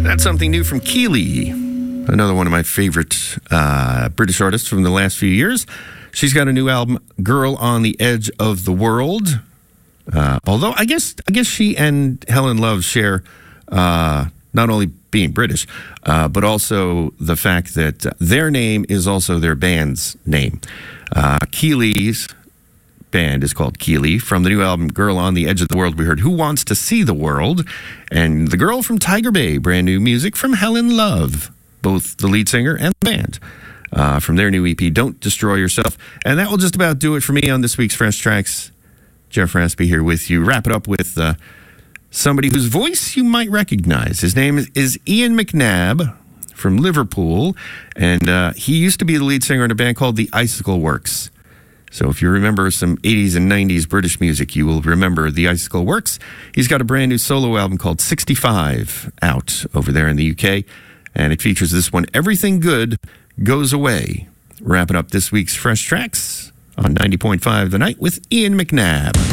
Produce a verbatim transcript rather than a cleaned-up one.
That's something new from Keely, another one of my favorite uh, British artists from the last few years. She's got a new album, Girl on the Edge of the World. Uh, although I guess I guess she and Helen Love share uh, not only being British, uh, but also the fact that their name is also their band's name. Uh, Keely's band is called Keely. From the new album, Girl on the Edge of the World, we heard Who Wants to See the World? And The Girl from Tiger Bay, brand new music from Helen Love, both the lead singer and the band. Uh, from their new E P, Don't Destroy Yourself. And that will just about do it for me on this week's Fresh Tracks. Jeff Raspy here with you. Wrap it up with uh, somebody whose voice you might recognize. His name is Ian McNabb from Liverpool, and uh, he used to be the lead singer in a band called the Icicle Works. So if you remember some eighties and nineties British music, you will remember the Icicle Works. He's got a brand new solo album called sixty-five out over there in the U K, and it features this one, Everything Good Goes Away. Wrapping up this week's Fresh Tracks on ninety point five The Night with Ian McNabb.